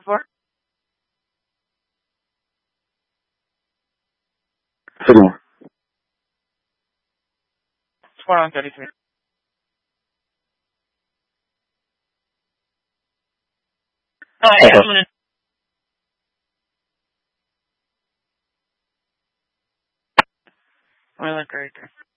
for? Signal. 433. Oh, yeah, I'm gonna. I'm gonna look right there.